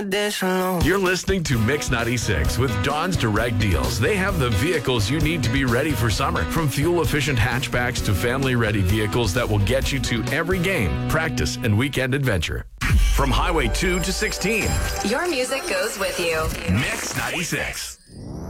wanna dance alone. You're listening to Mix 96 with Dawn's Direct Deals. They have the vehicles you need to be ready for summer. From fuel-efficient hatchbacks to family-ready vehicles that will get you to every game, practice, and weekend adventure. From Highway 2 to 16. Your music goes with you. Mix 96.